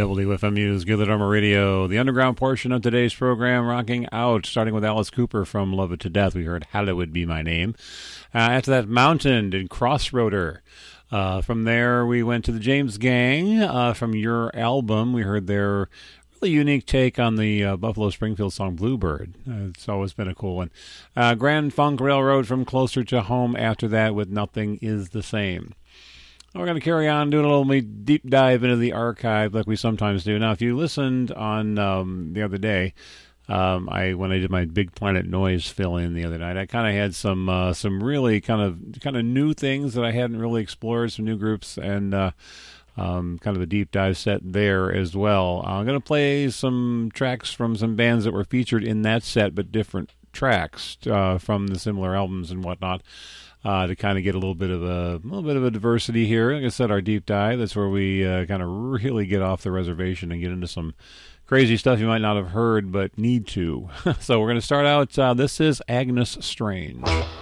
WFMU's Good Drummer Radio, the underground portion of today's program, rocking out, starting with Alice Cooper from Love It to Death. We heard Hollywood Be My Name. After that, Mountain and Crossroader. From there, we went to the James Gang. From Your Album, we heard their really unique take on the Buffalo Springfield song Bluebird. It's always been a cool one. Grand Funk Railroad from Closer to Home after that with Nothing Is the Same. We're going to carry on doing a little deep dive into the archive like we sometimes do. Now, if you listened on the other day, when I did my Big Planet Noise fill-in the other night, I kind of had some really kind of new things that I hadn't really explored, some new groups, and kind of a deep dive set there as well. I'm going to play some tracks from some bands that were featured in that set, but different tracks from the similar albums and whatnot. To kind of get a little bit of a diversity here. Like I said, our deep dive, that's where we kind of really get off the reservation and get into some crazy stuff you might not have heard but need to. So we're going to start out, this is Agnes Strange.